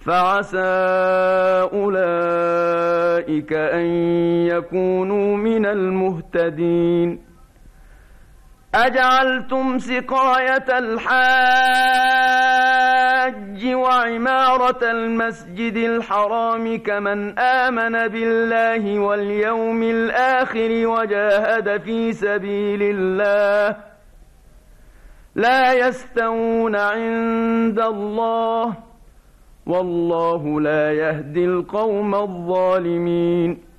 فعسى أولئك أن يكونوا من المهتدين. أجعلتم سقاية الحاج وعمارة المسجد الحرام كمن آمن بالله واليوم الآخر وجاهد في سبيل الله لا يستوون عند الله والله لا يهدي القوم الظالمين.